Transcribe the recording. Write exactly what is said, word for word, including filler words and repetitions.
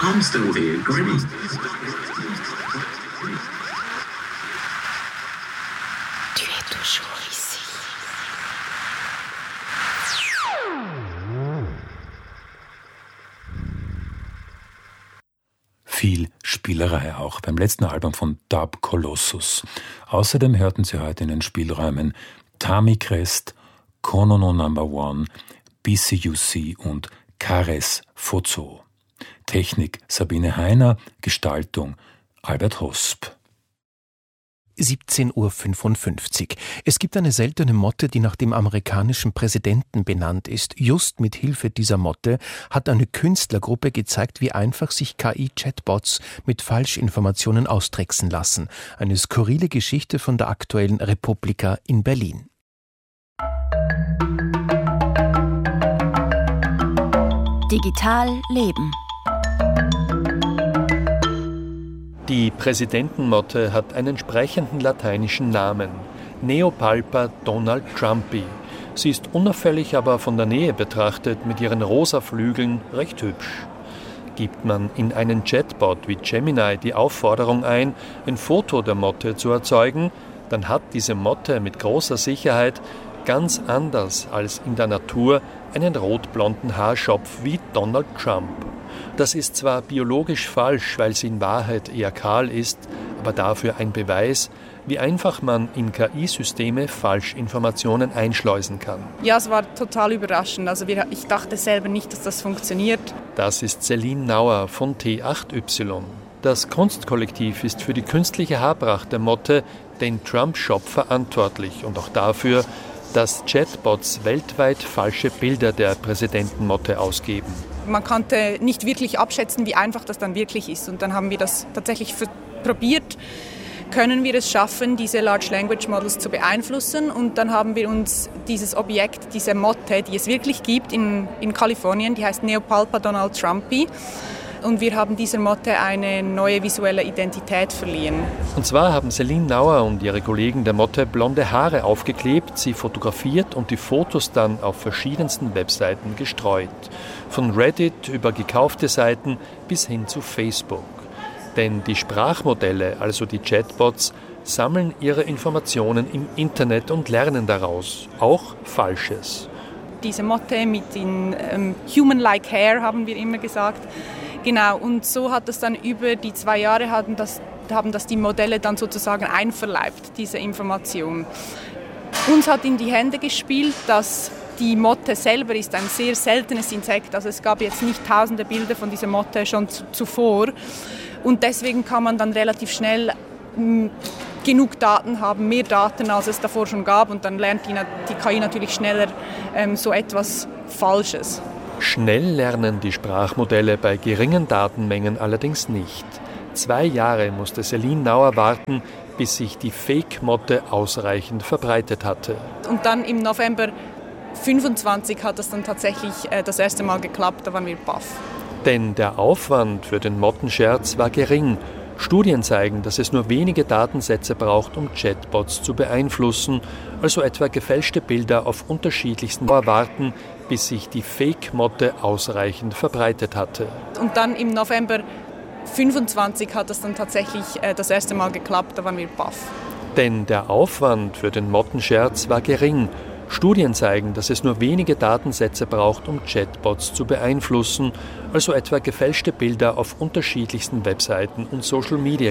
I'm still here, grinning. Tu es toujours ici. Viel Spielerei auch beim letzten Album von Dub Colossus. Außerdem hörten Sie heute in den Spielräumen Tami Crest, Konono Number One, B C U C und Kares Fozo. Technik Sabine Heiner, Gestaltung Albert Hosp. siebzehn Uhr fünfundfünfzig. Es gibt eine seltene Motte, die nach dem amerikanischen Präsidenten benannt ist. Just mit Hilfe dieser Motte hat eine Künstlergruppe gezeigt, wie einfach sich K I-Chatbots mit Falschinformationen austricksen lassen. Eine skurrile Geschichte von der aktuellen Republika in Berlin. Digital Leben. Die Präsidentenmotte hat einen sprechenden lateinischen Namen, Neopalpa Donald Trumpi. Sie ist unauffällig, aber von der Nähe betrachtet mit ihren rosa Flügeln recht hübsch. Gibt man in einen Chatbot wie Gemini die Aufforderung ein, ein Foto der Motte zu erzeugen, dann hat diese Motte mit großer Sicherheit ganz anders als in der Natur einen rotblonden Haarschopf wie Donald Trump. Das ist zwar biologisch falsch, weil sie in Wahrheit eher kahl ist, aber dafür ein Beweis, wie einfach man in K I-Systeme Falschinformationen einschleusen kann. Ja, es war total überraschend. Also wir, ich dachte selber nicht, dass das funktioniert. Das ist Celine Nauer von T acht Y. Das Kunstkollektiv ist für die künstliche Haarpracht der Motte, den Trump-Shop, verantwortlich und auch dafür, dass Chatbots weltweit falsche Bilder der Präsidentenmotte ausgeben. Man konnte nicht wirklich abschätzen, wie einfach das dann wirklich ist. Und dann haben wir das tatsächlich probiert. Können wir es schaffen, diese Large Language Models zu beeinflussen? Und dann haben wir uns dieses Objekt, diese Motte, die es wirklich gibt in, in Kalifornien, die heißt Neopalpa Donald Trumpi. Und wir haben dieser Motte eine neue visuelle Identität verliehen. Und zwar haben Celine Nauer und ihre Kollegen der Motte blonde Haare aufgeklebt, sie fotografiert und die Fotos dann auf verschiedensten Webseiten gestreut. Von Reddit über gekaufte Seiten bis hin zu Facebook. Denn die Sprachmodelle, also die Chatbots, sammeln ihre Informationen im Internet und lernen daraus, auch Falsches. Diese Motte mit den ähm, human-like hair, haben wir immer gesagt. Genau, und so hat es dann über die zwei Jahre haben das, haben das die Modelle dann sozusagen einverleibt, diese Information. Uns hat in die Hände gespielt, dass die Motte selber ist ein sehr seltenes Insekt. Also es gab jetzt nicht tausende Bilder von dieser Motte schon zu, zuvor. Und deswegen kann man dann relativ schnell mh, genug Daten haben, mehr Daten, als es davor schon gab. Und dann lernt die, die K I natürlich schneller ähm, so etwas Falsches. Schnell lernen die Sprachmodelle bei geringen Datenmengen allerdings nicht. Zwei Jahre musste Celine Nauer warten, bis sich die Fake-Motte ausreichend verbreitet hatte. Und dann im November fünfundzwanzig hat das dann tatsächlich äh, das erste Mal geklappt, da waren wir baff. Denn der Aufwand für den Mottenscherz war gering. Studien zeigen, dass es nur wenige Datensätze braucht, um Chatbots zu beeinflussen, also etwa gefälschte Bilder auf unterschiedlichsten warten, bis sich die Fake-Motte ausreichend verbreitet hatte. Und dann im November fünfundzwanzig hat das dann tatsächlich äh, das erste Mal geklappt, da waren wir baff. Denn der Aufwand für den Mottenscherz war gering. Studien zeigen, dass es nur wenige Datensätze braucht, um Chatbots zu beeinflussen, also etwa gefälschte Bilder auf unterschiedlichsten Webseiten und Social-Media.